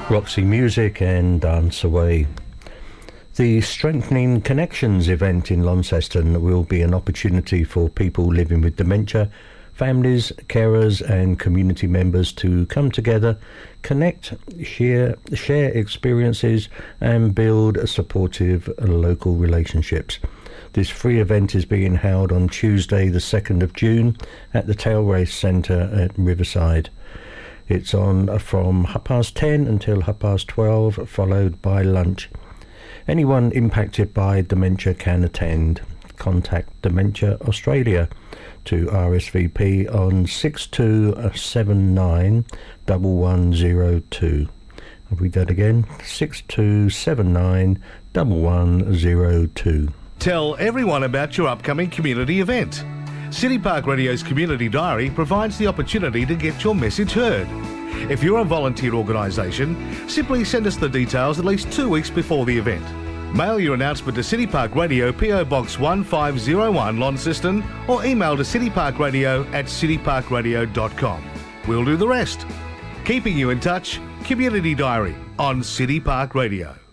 Roxy Music and Dance Away. The Strengthening Connections event in Launceston will be an opportunity for people living with dementia, families, carers and community members to come together, connect, share experiences and build supportive local relationships. This free event is being held on Tuesday the 2nd of June at the Tailrace Centre at Riverside. It's on from 10:30 until 12:30, followed by lunch. Anyone impacted by dementia can attend. Contact Dementia Australia to RSVP on 6279 1102. I'll read that again, 6279 1102. Tell everyone about your upcoming community event. City Park Radio's Community Diary provides the opportunity to get your message heard. If you're a volunteer organisation, simply send us the details at least 2 weeks before the event. Mail your announcement to City Park Radio, PO Box 1501, Launceston, or email to cityparkradio@cityparkradio.com. We'll do the rest. Keeping you in touch, Community Diary on City Park Radio.